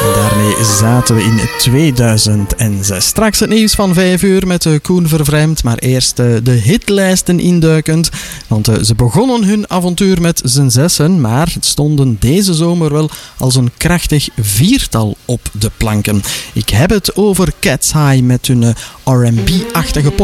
Daarmee zaten we in 2006. Straks het nieuws van 5 uur met Koen Vervreemd, maar eerst de hitlijsten induikend. Want ze begonnen hun avontuur met z'n zessen, maar stonden deze zomer wel als een krachtig 4-tal op de planken. Ik heb het over Cat's Eye met hun R&B-achtige pop.